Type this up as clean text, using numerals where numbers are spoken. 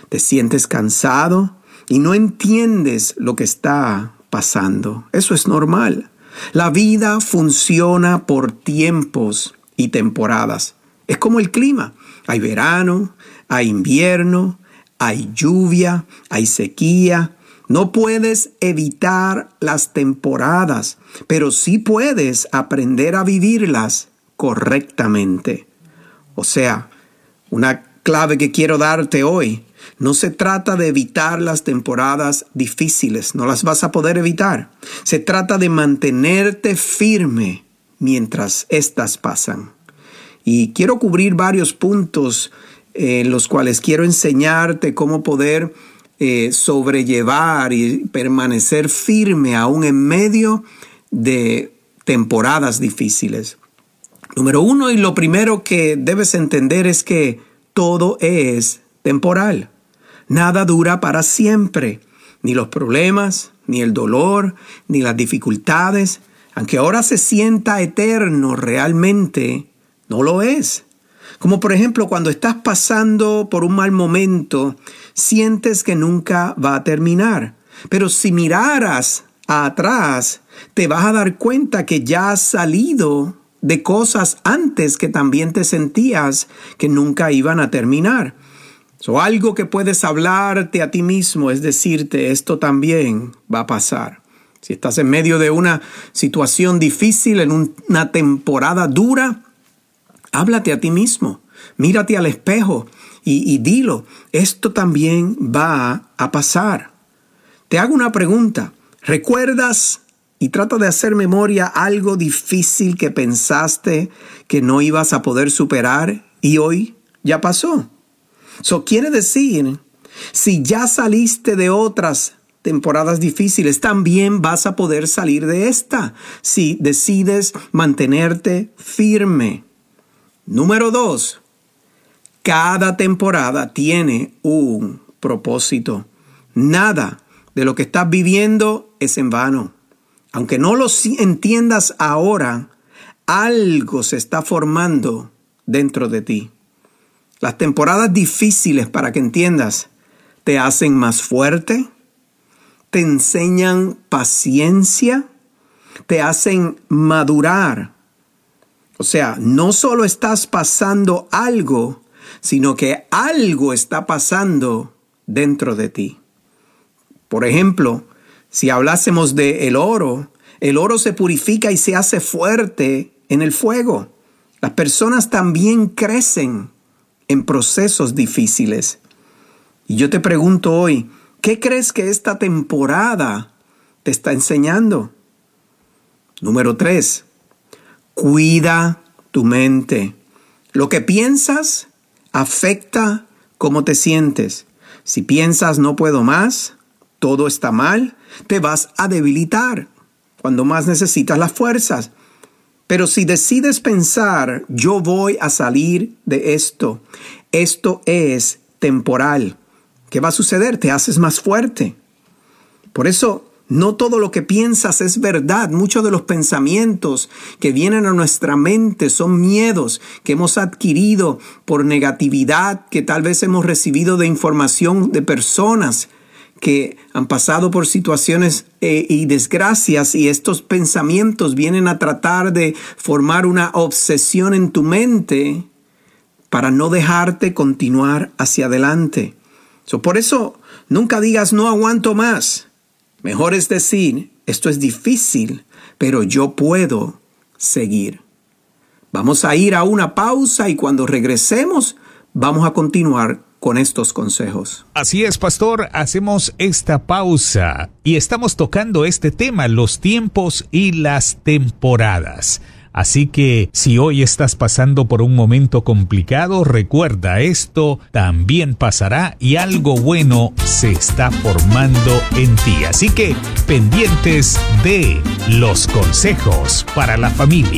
te sientes cansado y no entiendes lo que está pasando. Eso es normal. La vida funciona por tiempos y temporadas. Es como el clima. Hay verano, hay invierno, hay lluvia, hay sequía. No puedes evitar las temporadas, pero sí puedes aprender a vivirlas correctamente. O sea, una clave que quiero darte hoy: no se trata de evitar las temporadas difíciles, no las vas a poder evitar. Se trata de mantenerte firme mientras estas pasan. Y quiero cubrir varios puntos en los cuales quiero enseñarte cómo poder sobrellevar y permanecer firme aún en medio de temporadas difíciles. Número uno, y lo primero que debes entender es que todo es temporal. Nada dura para siempre. Ni los problemas, ni el dolor, ni las dificultades. Aunque ahora se sienta eterno, realmente no lo es. Como por ejemplo, cuando estás pasando por un mal momento, sientes que nunca va a terminar. Pero si miraras atrás, te vas a dar cuenta que ya has salido de cosas antes que también te sentías que nunca iban a terminar. Algo que puedes hablarte a ti mismo es decirte: esto también va a pasar. Si estás en medio de una situación difícil, en una temporada dura, háblate a ti mismo, mírate al espejo y dilo: esto también va a pasar. Te hago una pregunta. ¿Recuerdas y trata de hacer memoria algo difícil que pensaste que no ibas a poder superar y hoy ya pasó? Quiere decir, si ya saliste de otras temporadas difíciles, también vas a poder salir de esta si decides mantenerte firme. Número 2, cada temporada tiene un propósito. Nada de lo que estás viviendo es en vano. Aunque no lo entiendas ahora, algo se está formando dentro de ti. Las temporadas difíciles, para que entiendas, te hacen más fuerte, te enseñan paciencia, te hacen madurar. O sea, no solo estás pasando algo, sino que algo está pasando dentro de ti. Por ejemplo, si hablásemos de el oro se purifica y se hace fuerte en el fuego. Las personas también crecen en procesos difíciles. Y yo te pregunto hoy, ¿qué crees que esta temporada te está enseñando? Número 3, cuida tu mente. Lo que piensas afecta cómo te sientes. Si piensas no puedo más, todo está mal, te vas a debilitar cuando más necesitas las fuerzas. Pero si decides pensar, yo voy a salir de esto es temporal, ¿qué va a suceder? Te haces más fuerte. Por eso, no todo lo que piensas es verdad. Muchos de los pensamientos que vienen a nuestra mente son miedos que hemos adquirido por negatividad, que tal vez hemos recibido de información de personas que han pasado por situaciones y desgracias, y estos pensamientos vienen a tratar de formar una obsesión en tu mente para no dejarte continuar hacia adelante. Por eso, nunca digas no aguanto más. Mejor es decir, esto es difícil, pero yo puedo seguir. Vamos a ir a una pausa y cuando regresemos, vamos a continuar con estos consejos. Así es, pastor, hacemos esta pausa y estamos tocando este tema, los tiempos y las temporadas. Así que si hoy estás pasando por un momento complicado, recuerda, esto también pasará y algo bueno se está formando en ti. Así que pendientes de los consejos para la familia.